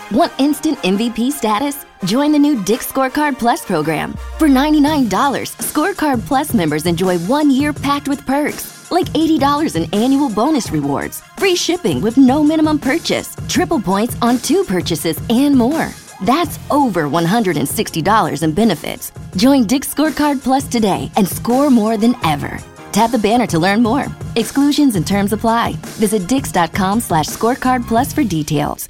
Want instant MVP status? Join the new Dick's Scorecard Plus program. For $99, Scorecard Plus members enjoy 1 year packed with perks, like $80 in annual bonus rewards, free shipping with no minimum purchase, triple points on 2 purchases, and more. That's over $160 in benefits. Join Dick's Scorecard Plus today and score more than ever. Tap the banner to learn more. Exclusions and terms apply. Visit dix.com/scorecard plus for details.